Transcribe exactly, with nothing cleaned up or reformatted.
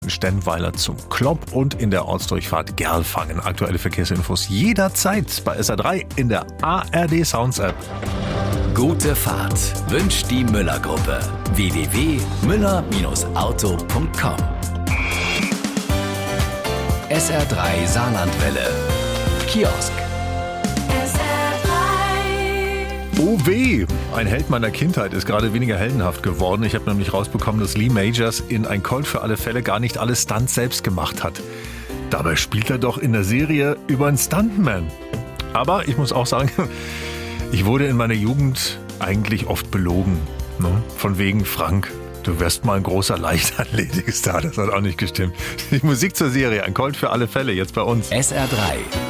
Stenweiler zum Klopp und in der Ortsdurchfahrt Gerlfangen. Aktuelle Verkehrsinfos jederzeit bei S R drei in der A R D Sounds App. Gute Fahrt wünscht die Müller-Gruppe. w w w punkt müller auto punkt com. S R drei Saarlandwelle. Kiosk. Oh weh, ein Held meiner Kindheit ist gerade weniger heldenhaft geworden. Ich habe nämlich rausbekommen, dass Lee Majors in Ein Colt für alle Fälle gar nicht alle Stunts selbst gemacht hat. Dabei spielt er doch in der Serie über einen Stuntman. Aber ich muss auch sagen, ich wurde in meiner Jugend eigentlich oft belogen. Ne? Von wegen, Frank, du wärst mal ein großer Leichtathletikstar. Das hat auch nicht gestimmt. Die Musik zur Serie Ein Colt für alle Fälle, jetzt bei uns. S R drei